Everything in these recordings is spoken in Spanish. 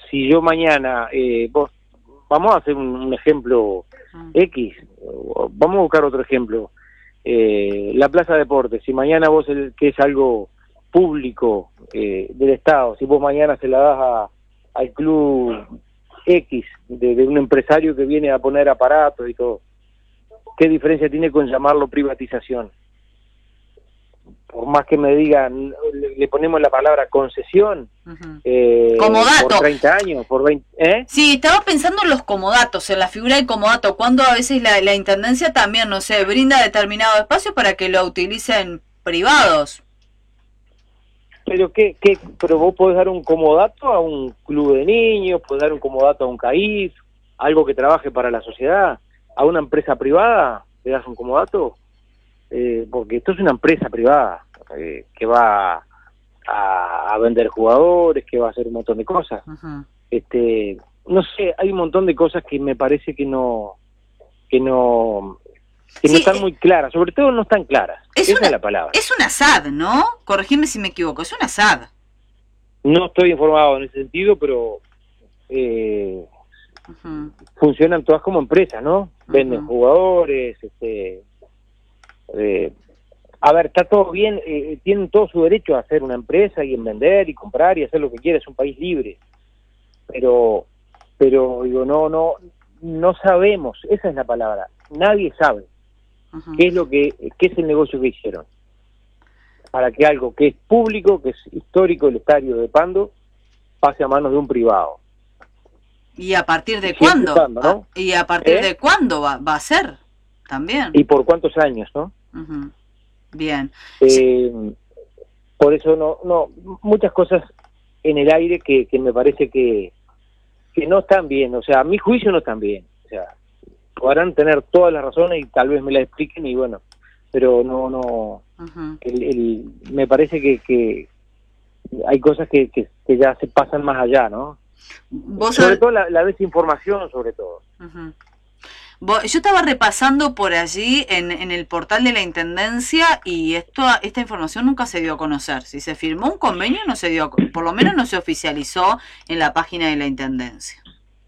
si yo mañana, vamos a hacer un ejemplo X, vamos a buscar otro ejemplo, la Plaza Deportes, si mañana vos, que es algo público del Estado, si vos mañana se la das al club X, de un empresario que viene a poner aparatos y todo, ¿qué diferencia tiene con llamarlo privatización? Por más que me digan, le ponemos la palabra concesión, comodato. por 30 años, por 20... Sí, estaba pensando en los comodatos, en la figura del comodato, cuando a veces la intendencia también, no sé, brinda determinado espacio para que lo utilicen privados. Pero pero vos podés dar un comodato a un club de niños, podés dar un comodato a un CAIF, algo que trabaje para la sociedad, a una empresa privada, ¿le das un comodato? Porque esto es una empresa privada que va a vender jugadores, que va a hacer un montón de cosas. No sé, hay un montón de cosas que me parece que no están muy claras, sobre todo no están claras. Esa es la palabra. Es una SAD, ¿no? Corregime si me equivoco, es una SAD. No estoy informado en ese sentido, pero funcionan todas como empresas, ¿no? Venden jugadores, a ver, está todo bien, tienen todo su derecho a hacer una empresa y en vender y comprar y hacer lo que quiera, es un país libre, pero digo, no sabemos, esa es la palabra, nadie sabe qué es el negocio que hicieron para que algo que es público, que es histórico, el estadio de Pando, pase a manos de un privado. ¿Y a partir de cuándo? ¿No? ¿Y a partir de cuándo va a ser? También. ¿Y por cuántos años, no? Bien. Por eso muchas cosas en el aire que me parece que no están bien, o sea, a mi juicio no están bien, o sea, podrán tener todas las razones y tal vez me las expliquen y bueno, pero me parece que hay cosas que ya se pasan más allá, ¿no? Sobre todo la desinformación, sobre todo. Yo estaba repasando por allí en el portal de la Intendencia y esta información nunca se dio a conocer. Si se firmó un convenio, no se dio, por lo menos no se oficializó en la página de la Intendencia.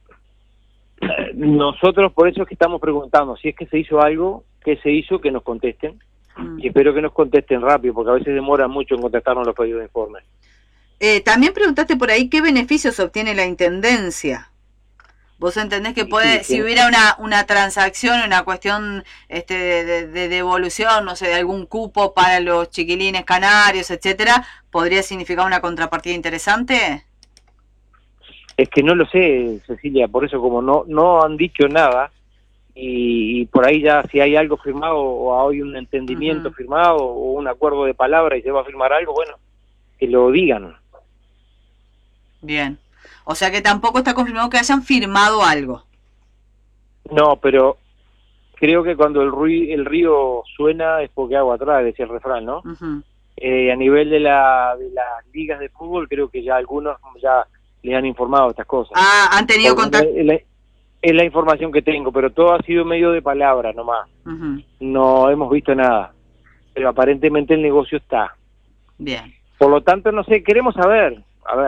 Nosotros por eso es que estamos preguntando, si es que se hizo algo, qué se hizo, que nos contesten. Y espero que nos contesten rápido, porque a veces demoran mucho en contestarnos los pedidos de informe. También preguntaste por ahí qué beneficios obtiene la Intendencia. ¿Vos entendés que puede, si hubiera una transacción, una cuestión de devolución, no sé, de algún cupo para los chiquilines canarios, etcétera, podría significar una contrapartida interesante? Es que no lo sé, Cecilia, por eso como no han dicho nada, y por ahí ya si hay algo firmado o hay un entendimiento firmado o un acuerdo de palabra y se va a firmar algo, bueno, que lo digan. Bien. O sea que tampoco está confirmado que hayan firmado algo. No, pero creo que cuando el río suena es porque agua atrás, decía el refrán, ¿no? A nivel de las ligas de fútbol, creo que ya algunos ya les han informado estas cosas. ¿Han tenido contacto? Es la información que tengo, pero todo ha sido medio de palabra nomás. No hemos visto nada. Pero aparentemente el negocio está. Bien. Por lo tanto, no sé, queremos saber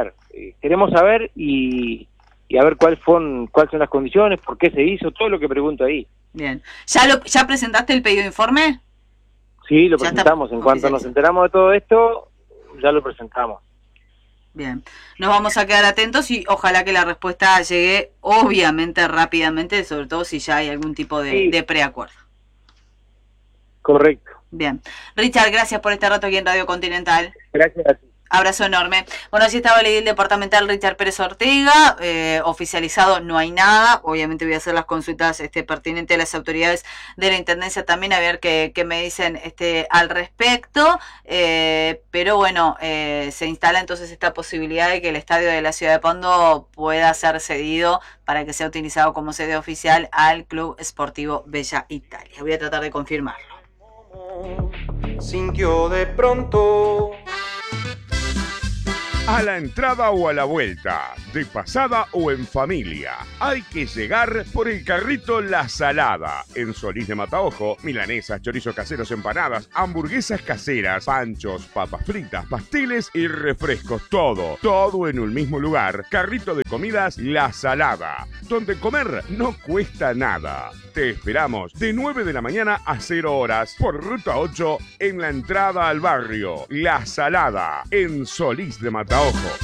y a ver cuáles son las condiciones, por qué se hizo, todo lo que pregunto ahí. Bien. ¿Ya presentaste el pedido de informe? Sí, lo presentamos. En cuanto nos enteramos de todo esto, ya lo presentamos. Bien. Nos vamos a quedar atentos y ojalá que la respuesta llegue obviamente rápidamente, sobre todo si ya hay algún tipo de preacuerdo. Correcto. Bien. Richard, gracias por este rato aquí en Radio Continental. Gracias a ti. Abrazo enorme. Bueno, así estaba el edil departamental Richard Pérez Ortega, oficializado no hay nada, obviamente voy a hacer las consultas pertinentes a las autoridades de la Intendencia también a ver qué me dicen al respecto, pero bueno, se instala entonces esta posibilidad de que el estadio de la ciudad de Pando pueda ser cedido para que sea utilizado como sede oficial al Club Sportivo Bella Italia. Voy a tratar de confirmarlo. Sintió de pronto A la entrada o a la vuelta, de pasada o en familia, hay que llegar por el carrito La Salada. En Solís de Mataojo, milanesas, chorizos caseros, empanadas, hamburguesas caseras, panchos, papas fritas, pasteles y refrescos. Todo en un mismo lugar. Carrito de comidas La Salada, donde comer no cuesta nada. Te esperamos de 9 de la mañana a 0 horas por Ruta 8 en la entrada al barrio La Salada, en Solís de Mataojo.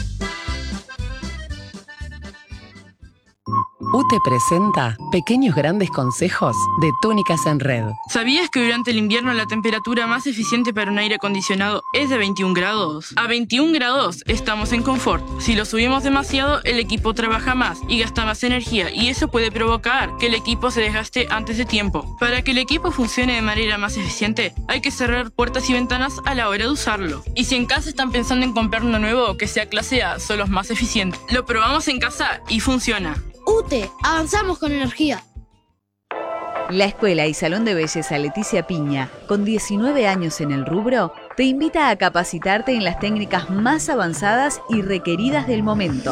UTE presenta Pequeños Grandes Consejos de Túnicas en Red. ¿Sabías que durante el invierno la temperatura más eficiente para un aire acondicionado es de 21 grados? A 21 grados estamos en confort. Si lo subimos demasiado, el equipo trabaja más y gasta más energía, y eso puede provocar que el equipo se desgaste antes de tiempo. Para que el equipo funcione de manera más eficiente, hay que cerrar puertas y ventanas a la hora de usarlo. Y si en casa están pensando en comprar uno nuevo que sea clase A, son los más eficientes. Lo probamos en casa y funciona. UTE, avanzamos con energía. La Escuela y Salón de Belleza Leticia Piña, con 19 años en el rubro, te invita a capacitarte en las técnicas más avanzadas y requeridas del momento.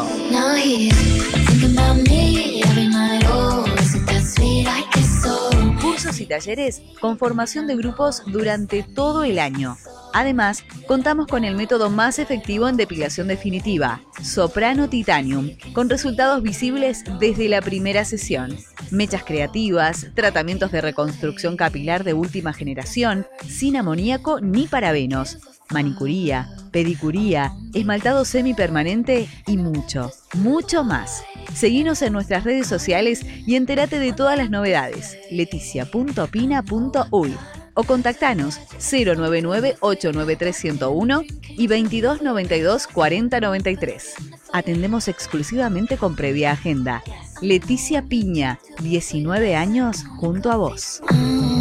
Cursos y talleres con formación de grupos durante todo el año. Además, contamos con el método más efectivo en depilación definitiva, Soprano Titanium, con resultados visibles desde la primera sesión. Mechas creativas, tratamientos de reconstrucción capilar de última generación, sin amoníaco ni parabenos, manicuría, pedicuría, esmaltado semipermanente y mucho más. Seguinos en nuestras redes sociales y entérate de todas las novedades. leticia.pina.uy o contactanos 099-893-101 y 2292-4093. Atendemos exclusivamente con previa agenda. Leticia Piña, 19 años junto a vos.